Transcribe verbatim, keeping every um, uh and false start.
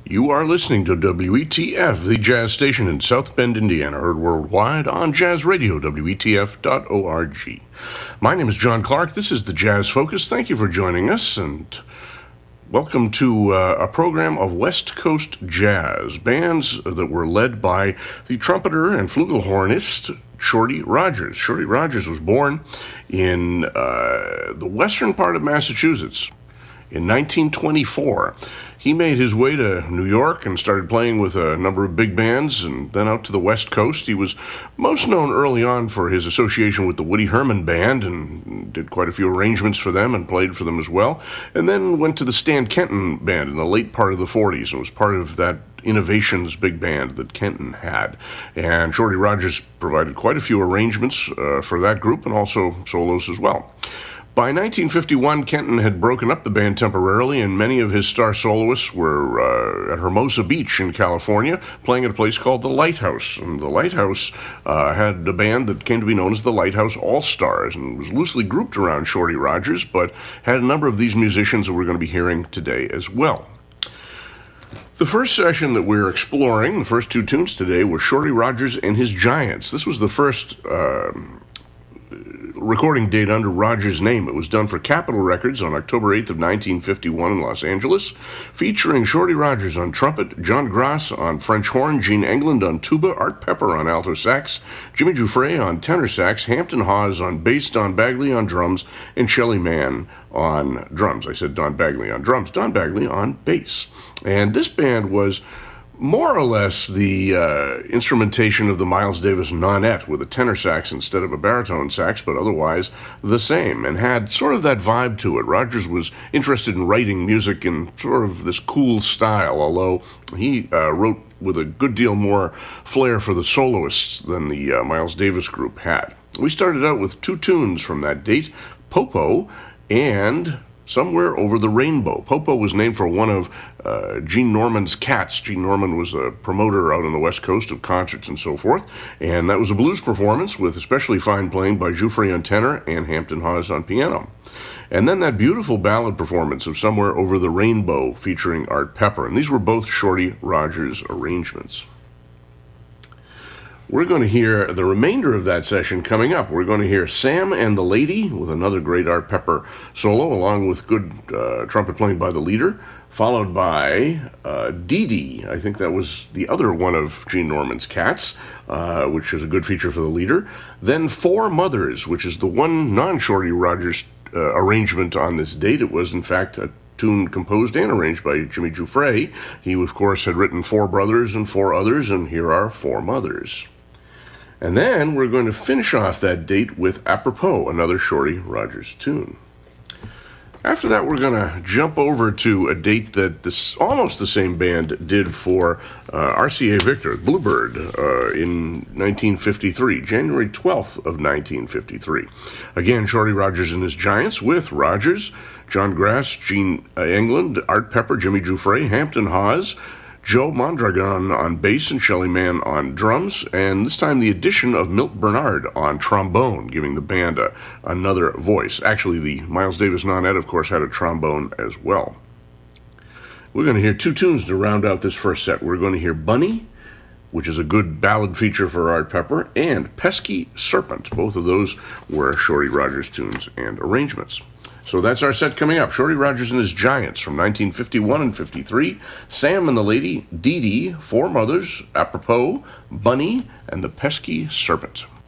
You are listening to W E T F, the jazz station in South Bend, Indiana, heard worldwide on Jazz Radio, W E T F dot org. My name is John Clark. This is the Jazz Focus. Thank you for joining us, and welcome to uh, a program of West Coast jazz, bands that were led by the trumpeter and flugelhornist Shorty Rogers. Shorty Rogers was born in uh, the western part of Massachusetts in nineteen twenty-four. He made his way to New York and started playing with a number of big bands, and then out to the West Coast. He was most known early on for his association with the Woody Herman Band, and did quite a few arrangements for them and played for them as well, and then went to the Stan Kenton Band in the late part of the forties and was part of that Innovations big band that Kenton had. And Shorty Rogers provided quite a few arrangements uh, for that group and also solos as well. By nineteen fifty-one, Kenton had broken up the band temporarily, and many of his star soloists were uh, at Hermosa Beach in California, playing at a place called the Lighthouse. And the Lighthouse uh, had a band that came to be known as the Lighthouse All-Stars, and was loosely grouped around Shorty Rogers, but had a number of these musicians that we're going to be hearing today as well. The first session that we're exploring, the first two tunes today, were Shorty Rogers and his Giants. This was the first Uh, recording date under Rogers' name. It was done for Capitol Records on October eighth of nineteen fifty-one in Los Angeles, featuring Shorty Rogers on trumpet, John Grass on French horn, Gene England on tuba, Art Pepper on alto sax, Jimmy Giuffre on tenor sax, Hampton Hawes on bass, Don Bagley on drums, and Shelly Manne on drums. I said Don Bagley on drums, Don Bagley on bass. And this band was more or less the uh, instrumentation of the Miles Davis nonette with a tenor sax instead of a baritone sax, but otherwise the same, and had sort of that vibe to it. Rogers was interested in writing music in sort of this cool style, although he uh, wrote with a good deal more flair for the soloists than the uh, Miles Davis group had. We started out with two tunes from that date, Popo and Somewhere Over the Rainbow. Popo was named for one of uh, Gene Norman's cats. Gene Norman was a promoter out on the West Coast of concerts and so forth, and that was a blues performance with especially fine playing by Giuffre on tenor and Hampton Hawes on piano. And then that beautiful ballad performance of Somewhere Over the Rainbow featuring Art Pepper, and these were both Shorty Rogers arrangements. We're going to hear the remainder of that session coming up. We're going to hear Sam and the Lady with another great Art Pepper solo, along with good uh, trumpet playing by the leader, followed by uh, Dee Dee. I think that was the other one of Gene Norman's cats, uh, which is a good feature for the leader. Then Four Mothers, which is the one non-Shorty Rogers uh, arrangement on this date. It was, in fact, a tune composed and arranged by Jimmy Giuffre. He, of course, had written Four Brothers and Four Others, and here are Four Mothers. And then we're going to finish off that date with Apropos, another Shorty Rogers tune. After that, we're going to jump over to a date that this almost the same band did for uh, R C A Victor, Bluebird, uh, in nineteen fifty-three, January twelfth of nineteen fifty-three. Again, Shorty Rogers and his Giants with Rogers, John Grass, Gene uh, England, Art Pepper, Jimmy Giuffre, Hampton Hawes, Joe Mondragon on bass and Shelly Manne on drums, and this time the addition of Milt Bernard on trombone, giving the band a, another voice. Actually, the Miles Davis nonette, of course, had a trombone as well. We're going to hear two tunes to round out this first set. We're going to hear Bunny, which is a good ballad feature for Art Pepper, and Pesky Serpent. Both of those were Shorty Rogers tunes and arrangements. So that's our set coming up. Shorty Rogers and his Giants from nineteen fifty-one and fifty-three, Sam and the Lady, Dee Dee, Four Mothers, Apropos, Bunny, and the Pesky Serpent.